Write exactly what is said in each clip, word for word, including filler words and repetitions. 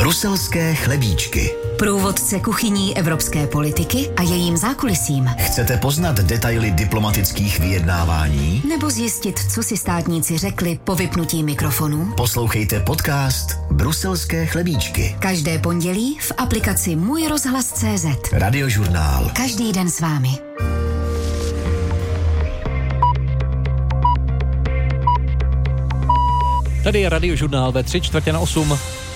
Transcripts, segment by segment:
Bruselské chlebíčky. Průvodce kuchyní evropské politiky a jejím zákulisím. Chcete poznat detaily diplomatických vyjednávání? Nebo zjistit, co si státníci řekli po vypnutí mikrofonu? Poslouchejte podcast Bruselské chlebíčky. Každé pondělí v aplikaci Můj rozhlas tečka cé zet. Radiožurnál. Každý den s vámi. Tady je Radiožurnál ve tři čtvrtě na osm.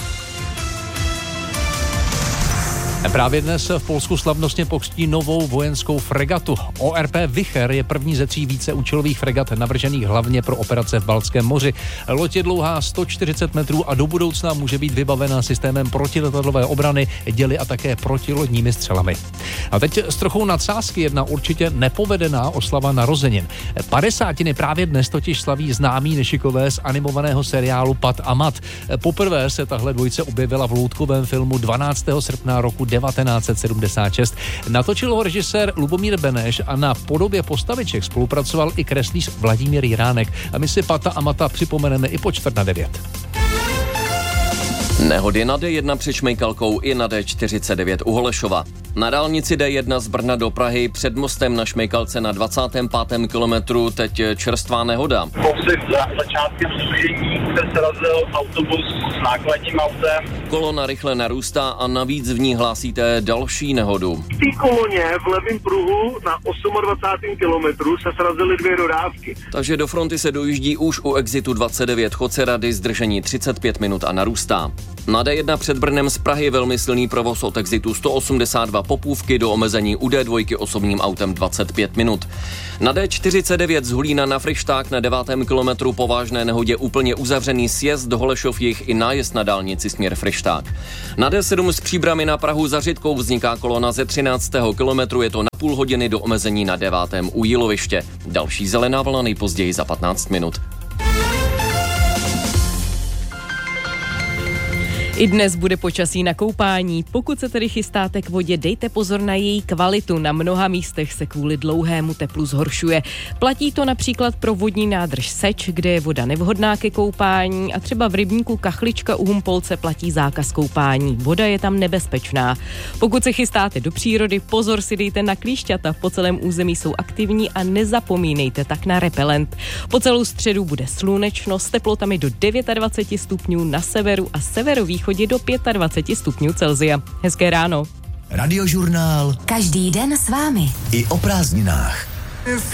Právě dnes v Polsku slavnostně pokřtí novou vojenskou fregatu. O R P Wicher je první ze tří víceúčelových fregat navržených hlavně pro operace v Baltském moři. Loď je dlouhá sto čtyřicet metrů a do budoucna může být vybavena systémem protiletadlové obrany, děly a také protilodními střelami. A teď s trochou nadsázky jedna určitě nepovedená oslava narozenin. Padesátiny právě dnes totiž slaví známí nešikové z animovaného seriálu Pat a Mat. Poprvé se tahle dvojice objevila v loutkovém filmu dvanáctého srpna roku devatenáct set sedmdesát šest. Natočil ho režisér Lubomír Beneš a na podobě postaviček spolupracoval i kreslíř Vladimír Jiránek. A my si Pata a Mata připomeneme i po čtvrt na devět. Nehody na D jedna před Šmejkalkou i na D čtyřicet devět u Holešova. Na dálnici D jedna z Brna do Prahy před mostem na Šmejkalce na dvacátém pátém kilometru teď čerstvá nehoda. Před začátkem spojení se srazil autobus s nákladním autem. Kolona rychle narůstá a navíc v ní hlásíte další nehodu. V té koloně v levém pruhu na dvacátém osmém kilometru se srazily dvě dodávky. Takže do fronty se dojíždí už u exitu dvacet devět Chodce Rady, zdržení třicet pět minut a narůstá. Na D jedna před Brnem z Prahy velmi silný provoz od exitu sto osmdesát dva Popůvky do omezení u D dva osobním autem dvacet pět minut. Na D čtyřicet devět z Hulína na Fryšták na devátém kilometru po vážné nehodě úplně uzavřený sjezd do Holešov jich i nájezd na dálnici směr Fryšták. Na D sedm z Příbrami na Prahu za Řitkou vzniká kolona ze třináctého kilometru, je to na půl hodiny do omezení na devátém u Jíloviště. Další zelená vlna nejpozději za patnáct minut. I dnes bude počasí na koupání. Pokud se tedy chystáte k vodě, dejte pozor na její kvalitu. Na mnoha místech se kvůli dlouhému teplu zhoršuje. Platí to například pro vodní nádrž Seč, kde je voda nevhodná ke koupání, a třeba v rybníku Kachlička u Humpolce platí zákaz koupání. Voda je tam nebezpečná. Pokud se chystáte do přírody, pozor si dejte na klíšťata. Po celém území jsou aktivní a nezapomínejte tak na repelent. Po celou středu bude slunečno s teplotami do dvacet devět stupňů na severu a severovýchodě chodí do dvacet pět stupňů Celsia. Hezké ráno. Radiožurnál. Každý den s vámi. I o prázdninách.